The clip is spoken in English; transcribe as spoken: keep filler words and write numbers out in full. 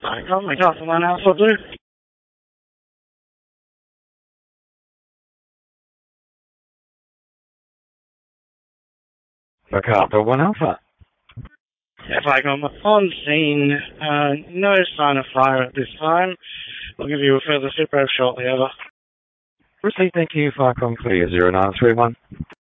Icon, MacArthur one Alpha Blue. MacArthur one Alpha. F Icon on scene, uh, no sign of fire at this time. I'll give you a further sit rep shortly, over. Received, thank you, F Icon clear zero nine three one.